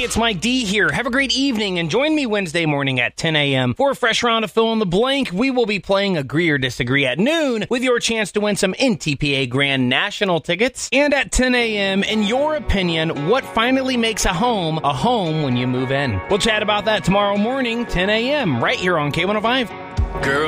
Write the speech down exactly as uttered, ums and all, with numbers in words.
it's Mike D here. Have a great evening and join me Wednesday morning at ten a.m. for a fresh round of Fill in the Blank. We will be playing Agree or Disagree at noon with your chance to win some N T P A Grand National tickets. And at ten a.m., in your opinion, what finally makes a home a home when you move in? We'll chat about that tomorrow morning, ten a.m., right here on K one oh five. Girl.